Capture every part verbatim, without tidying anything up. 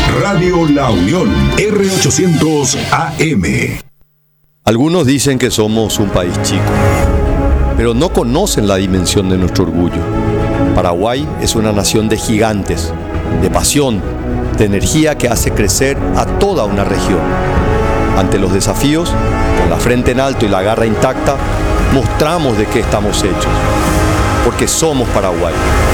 Radio La Unión, R ochocientos A M. Algunos dicen que somos un país chico, pero no conocen la dimensión de nuestro orgullo. Paraguay es una nación de gigantes, de pasión, de energía que hace crecer a toda una región. Ante los desafíos, con la frente en alto y la garra intacta, mostramos de qué estamos hechos, porque somos Paraguay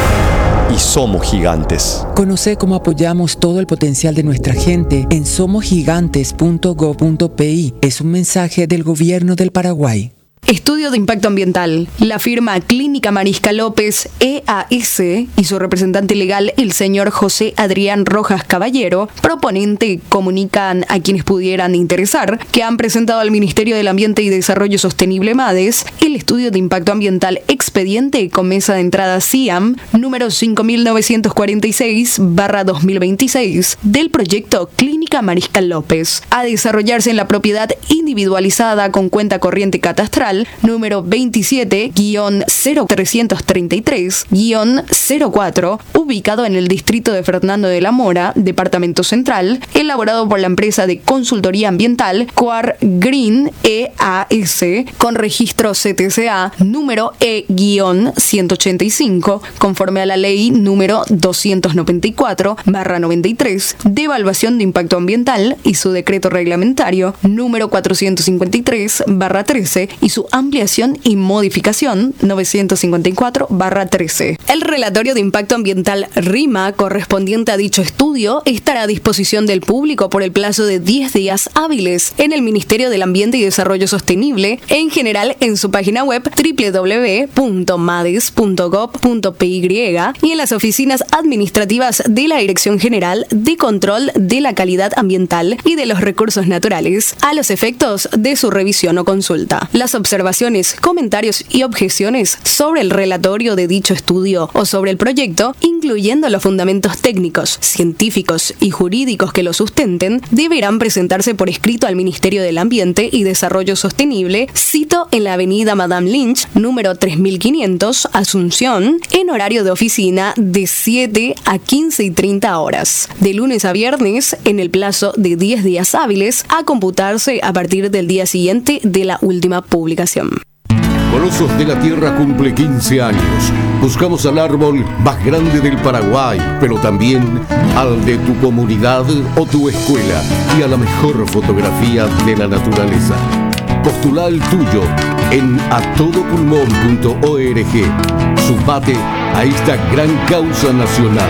y somos gigantes. Conoce cómo apoyamos todo el potencial de nuestra gente en somos gigantes punto gob punto pi. Es un mensaje del Gobierno del Paraguay. Estudio de impacto ambiental. La firma Clínica Mariscal López E A S y su representante legal, el señor José Adrián Rojas Caballero, proponente, comunican a quienes pudieran interesar que han presentado al Ministerio del Ambiente y Desarrollo Sostenible MADES el estudio de impacto ambiental expediente con mesa de entrada C I A M número cinco mil novecientos cuarenta y seis barra dos mil veintiséis del proyecto Clínica Mariscal López, a desarrollarse en la propiedad individualizada con cuenta corriente catastral número veintisiete guión cero trescientos treinta y tres guión cero cuatro, ubicado en el distrito de Fernando de la Mora, departamento central, elaborado por la empresa de consultoría ambiental Coar Green E A S, con registro C T C A número E ciento ochenta y cinco, conforme a la ley número doscientos noventa y cuatro barra noventa y tres de evaluación de impacto ambiental y su decreto reglamentario número cuatrocientos cincuenta y tres barra trece y su ampliación y modificación novecientos cincuenta y cuatro barra trece. El relatorio de impacto ambiental RIMA correspondiente a dicho estudio estará a disposición del público por el plazo de diez días hábiles en el Ministerio del Ambiente y Desarrollo Sostenible, en general en su página web doble u doble u doble u punto mades punto gob punto py y en las oficinas administrativas de la Dirección General de Control de la Calidad Ambiental y de los Recursos Naturales, a los efectos de su revisión o consulta. Las observaciones, comentarios y objeciones sobre el relatorio de dicho estudio o sobre el proyecto, incluyendo los fundamentos técnicos, científicos y jurídicos que lo sustenten, deberán presentarse por escrito al Ministerio del Ambiente y Desarrollo Sostenible, cito en la avenida Madame Lynch, número tres mil quinientos, Asunción, en horario de oficina de siete a quince y treinta horas, de lunes a viernes, en el plazo de diez días hábiles, a computarse a partir del día siguiente de la última publicación. Colosos de la Tierra cumple quince años. Buscamos al árbol más grande del Paraguay, pero también al de tu comunidad o tu escuela y a la mejor fotografía de la naturaleza. Postula el tuyo en a todo pulmón punto org. Sumate a esta gran causa nacional.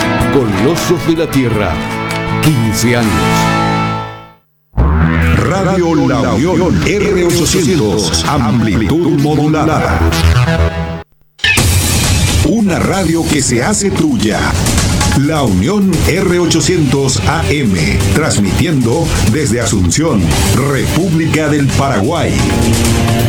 Colosos de la Tierra, quince años. Radio La Unión, R ochocientos, amplitud modulada. Una radio que se hace tuya. La Unión R ochocientos A M, transmitiendo desde Asunción, República del Paraguay.